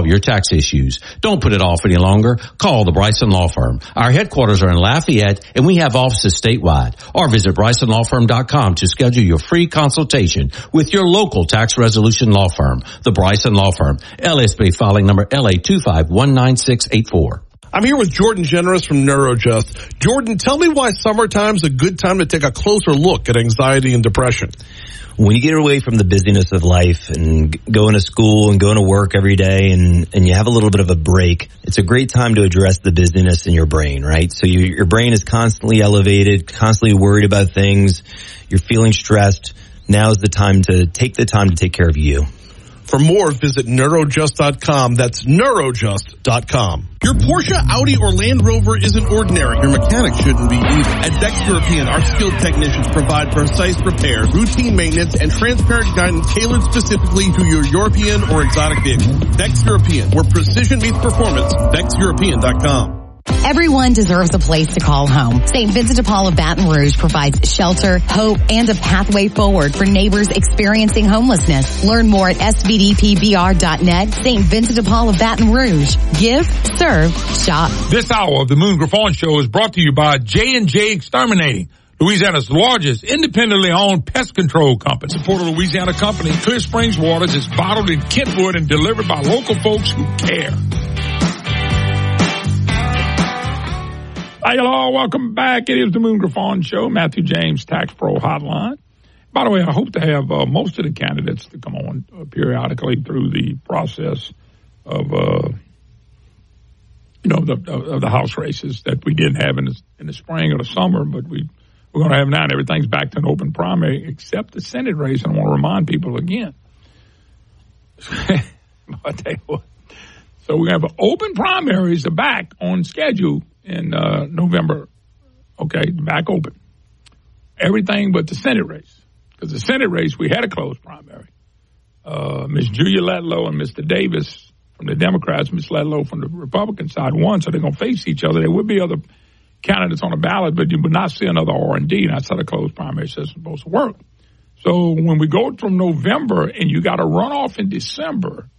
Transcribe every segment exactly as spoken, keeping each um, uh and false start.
your tax issues. Don't put it off any longer. Call the Bryson Law Firm. Our headquarters are in Lafayette, and we have offices statewide. Or visit bryson law firm dot com to schedule your free consultation with your local tax resolution law firm. The Bryson Law Firm, L S B filing number L A two five one nine six eight four. I'm here with Jordan Generous from NeuroJust. Jordan, tell me why summertime's a good time to take a closer look at anxiety and depression. When you get away from the busyness of life and going to school and going to work every day and, and you have a little bit of a break, it's a great time to address the busyness in your brain, right? So you, your brain is constantly elevated, constantly worried about things. You're feeling stressed. Now is the time to take the time to take care of you. For more, visit neurojust dot com. That's neurojust dot com. Your Porsche, Audi, or Land Rover isn't ordinary. Your mechanic shouldn't be either. At Vex European, our skilled technicians provide precise repairs, routine maintenance, and transparent guidance tailored specifically to your European or exotic vehicle. Vex European, where precision meets performance. vex european dot com. Everyone deserves a place to call home. Saint Vincent de Paul of Baton Rouge provides shelter, hope, and a pathway forward for neighbors experiencing homelessness. Learn more at s v d p b r dot net. Saint Vincent de Paul of Baton Rouge. Give, serve, shop. This hour of the Moon Griffon Show is brought to you by J and J Exterminating, Louisiana's largest independently owned pest control company. Support a Louisiana company, Clear Springs Waters, is bottled in Kentwood and delivered by local folks who care. Hi, hello, welcome back. It is the Moon Griffon Show, Matthew James Tax Pro Hotline. By the way, I hope to have uh, most of the candidates to come on uh, periodically through the process of, uh, you know, the of the House races that we didn't have in the, in the spring or the summer, but we, we're going to have now, and everything's back to an open primary except the Senate race, and I want to remind people again. I tell you what. So we have open primaries are back on schedule in uh, November, okay, back open. Everything but the Senate race. Because the Senate race, we had a closed primary. Uh, Miz Julia Letlow and Mister Davis from the Democrats, Miz Letlow from the Republican side won, so they're going to face each other. There would be other candidates on the ballot, but you would not see another R and D, and that's how the closed primary system is supposed to work. So when we go from November and you got a runoff in December,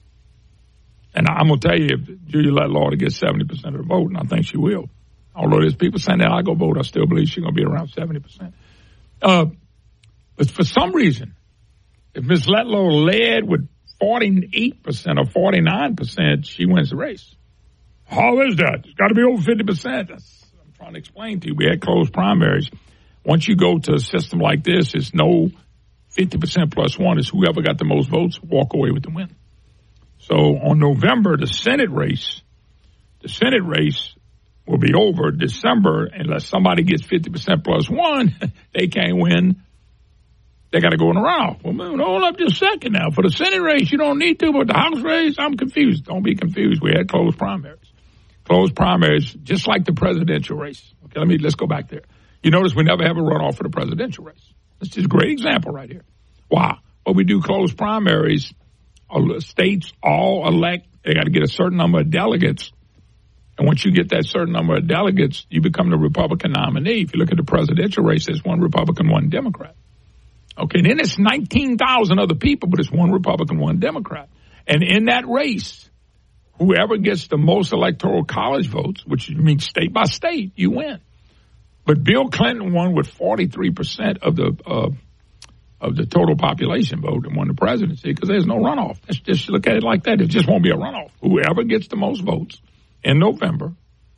and I'm going to tell you, if Julia Letlow ought to get seventy percent of the vote, and I think she will. Although there's people saying that I go vote, I still believe she's going to be around seventy percent. Uh, but for some reason, if Miz Letlow led with forty-eight percent or forty-nine percent, she wins the race. How is that? It's got to be over fifty percent. That's what I'm trying to explain to you. We had closed primaries. Once you go to a system like this, it's no fifty percent plus one. It's whoever got the most votes walk away with the win. So on November, the Senate race, the Senate race will be over. December, unless somebody gets fifty percent plus one, they can't win. They got to go in a runoff. Well, man, hold up just a second now. For the Senate race, you don't need to, but the House race, I'm confused. Don't be confused. We had closed primaries. Closed primaries, just like the presidential race. Okay, let me, let's go back there. You notice we never have a runoff for the presidential race. That's just a great example right here. Why? Well, we do closed primaries. States all elect, they got to get a certain number of delegates. And once you get that certain number of delegates, you become the Republican nominee. If you look at the presidential race, there's one Republican, one Democrat. Okay, then it's nineteen thousand other people, but it's one Republican, one Democrat. And in that race, whoever gets the most electoral college votes, which means state by state, you win. But Bill Clinton won with forty-three percent of the uh, of the total population vote and won the presidency because there's no runoff. Let's just look at it like that. It just won't be a runoff. Whoever gets the most votes in November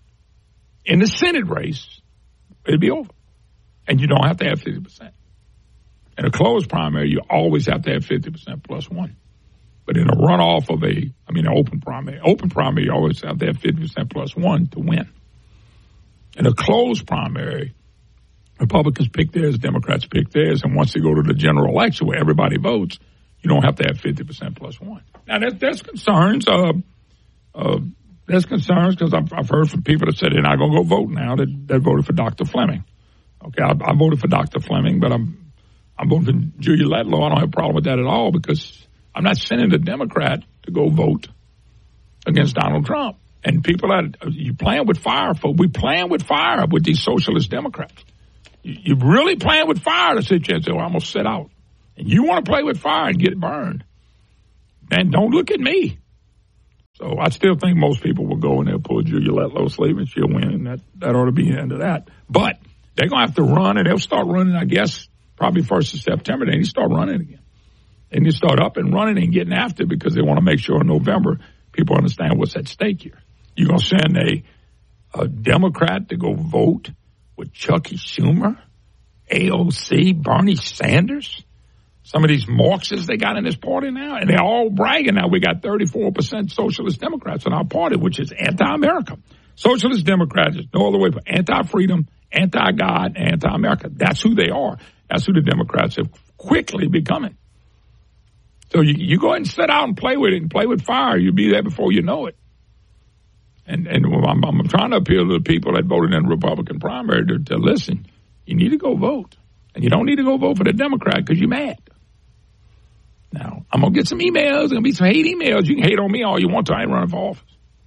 in the Senate race, it'll be over. And you don't have to have fifty percent. In a closed primary, you always have to have fifty percent plus one. But in a runoff of a, I mean, an open primary, open primary, you always have to have fifty percent plus one to win. In a closed primary, Republicans pick theirs, Democrats pick theirs, and once they go to the general election where everybody votes, you don't have to have fifty percent plus one. Now, there's, there's concerns. Uh, uh, there's concerns because I've, I've heard from people that said they're not going to go vote now that, that voted for Doctor Fleming. Okay, I, I voted for Doctor Fleming, but I'm I'm voting for Julia Letlow. I don't have a problem with that at all because I'm not sending a Democrat to go vote against Donald Trump. And people that you playing with fire, for we playing with fire with these socialist Democrats. You, you're really playing with fire to sit here and say, well, I'm going to sit out. And you want to play with fire and get burned. And don't look at me. So I still think most people will go and they'll pull Julia Letlow sleeve and she'll win, and that, that ought to be the end of that. But they're going to have to run, and they'll start running, I guess, probably first of September. They need to start running again. They need to start up and running and getting after it because they want to make sure in November people understand what's at stake here. You're going to send a, a Democrat to go vote with Chucky Schumer, A O C, Bernie Sanders, some of these Marxists they got in this party now, and they're all bragging now we got thirty-four percent socialist Democrats in our party, which is anti-America. Socialist Democrats is no other way but anti-freedom, anti-God, anti-America. That's who they are. That's who the Democrats have quickly becoming. So you, you go ahead and sit out and play with it and play with fire. You'll be there before you know it. And and I'm, I'm trying to appeal to the people that voted in the Republican primary to, to listen. You need to go vote. And you don't need to go vote for the Democrat because you're mad. Now, I'm going to get some emails. There's going to be some hate emails. You can hate on me all you want to. I ain't running for office.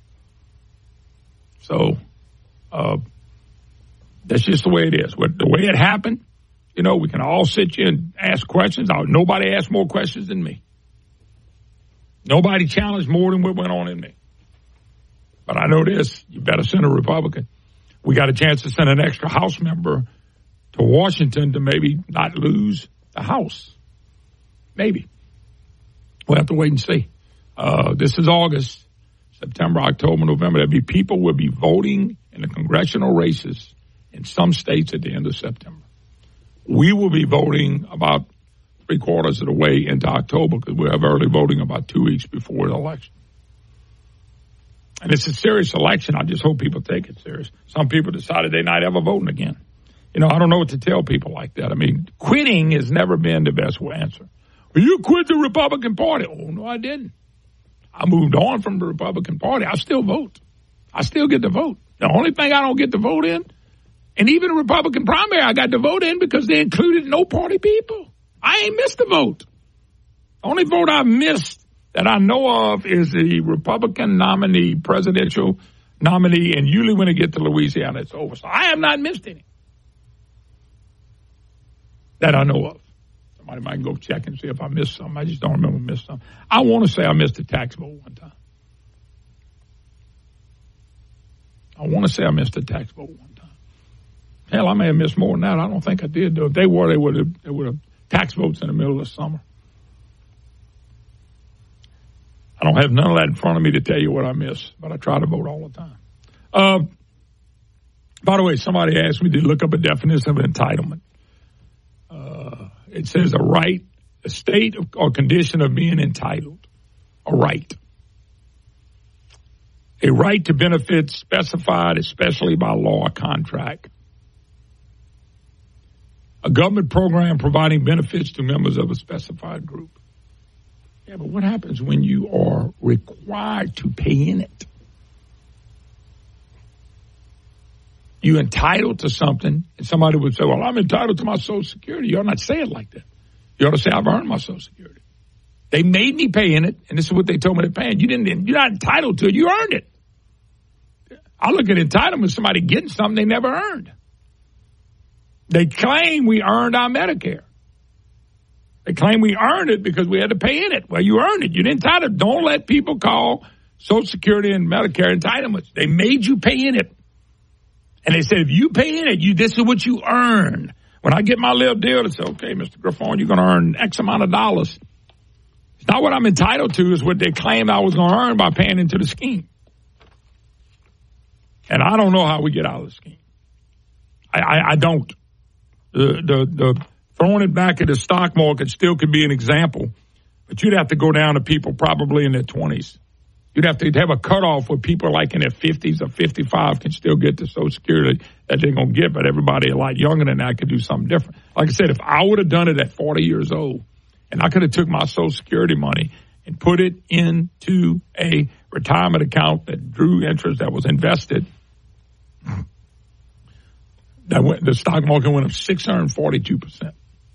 So, uh, that's just the way it is. The way it happened, you know, we can all sit here and ask questions. Nobody asked more questions than me. Nobody challenged more than what went on in me. But I know this. You better send a Republican. We got a chance to send an extra House member to Washington to maybe not lose the House. Maybe. We'll have to wait and see. Uh, this is August, September, October, November. There'll be people will be voting in the congressional races in some states at the end of September. We will be voting about three quarters of the way into October because we have early voting about two weeks before the election. And it's a serious election. I just hope people take it serious. Some people decided they're not ever voting again. You know, I don't know what to tell people like that. I mean, quitting has never been the best answer. Well, you quit the Republican Party. Oh, no, I didn't. I moved on from the Republican Party. I still vote. I still get to vote. The only thing I don't get to vote in, and even the Republican primary I got to vote in because they included no party people. I ain't missed a vote. The only vote I've missed that I know of is the Republican nominee, presidential nominee, and usually when it gets to Louisiana, it's over. So I have not missed any that I know of. Somebody might go check and see if I missed something. I just don't remember missed something. I want to say I missed a tax vote one time. I want to say I missed a tax vote one time. Hell, I may have missed more than that. I don't think I did, though. If they were, they would have, they would have tax votes in the middle of the summer. I don't have none of that in front of me to tell you what I missed, but I try to vote all the time. Uh, by the way, somebody asked me to look up a definition of entitlement. Uh, it says a right, a state of, or condition of being entitled, a right. A right to benefits specified especially by law or contract. A government program providing benefits to members of a specified group. Yeah, but what happens when you are required to pay in it? You're entitled to something, and somebody would say, well, I'm entitled to my Social Security. You ought not say it like that. You ought to say, I've earned my Social Security. They made me pay in it, and this is what they told me to pay in. You didn't, you're not entitled to it. You earned it. I look at entitlement as somebody getting something they never earned. They claim we earned our Medicare. They claim we earned it because we had to pay in it. Well, you earned it. You're entitled. Don't let people call Social Security and Medicare entitlements. They made you pay in it. And they said, if you pay in it, you this is what you earn. When I get my little deal, they say, okay, Mister Griffon, you're going to earn X amount of dollars. It's not what I'm entitled to. It's what they claimed I was going to earn by paying into the scheme. And I don't know how we get out of the scheme. I, I, I don't. The, the, the throwing it back at the stock market still could be an example, but you'd have to go down to people probably in their twenties. You'd have to have a cutoff where people like in their fifties or fifty-five can still get the Social Security that they're going to get, but everybody a lot younger than that could do something different. Like I said, if I would have done it at forty years old, and I could have took my Social Security money and put it into a retirement account that drew interest that was invested, that went, the stock market went up six hundred forty-two percent.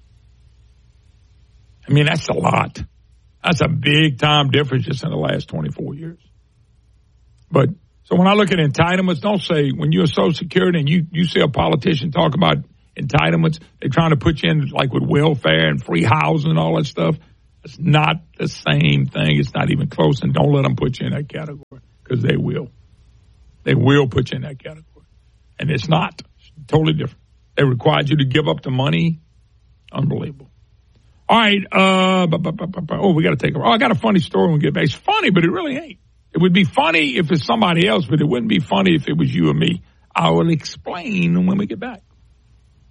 I mean, that's a lot. That's a big time difference just in the last twenty-four years. But so when I look at entitlements, don't say when you're Social Security and you, you see a politician talk about entitlements, they're trying to put you in like with welfare and free housing and all that stuff. It's not the same thing. It's not even close, and don't let them put you in that category because they will. They will put you in that category. And it's not. It's totally different. They required you to give up the money. Unbelievable. All right. Uh, bu- bu- bu- bu- bu- oh, we got to take a. Oh, I got a funny story when we get back. It's funny, but it really ain't. It would be funny if it's somebody else, but it wouldn't be funny if it was you or me. I will explain when we get back.